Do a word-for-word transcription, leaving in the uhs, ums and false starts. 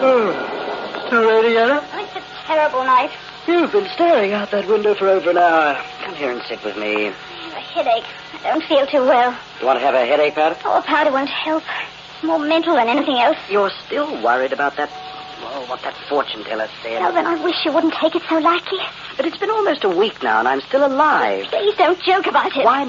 Oh. All right, Anna? Oh, it's a terrible night. You've been staring out that window for over an hour. Come here and sit with me. I have a headache. I don't feel too well. You want to have a headache, Powder? Oh, powder won't help. It's more mental than anything else. You're still worried about that, well, what that fortune teller said. Well, then I wish you wouldn't take it so lightly. But it's been almost a week now, and I'm still alive. Please don't joke about it. Why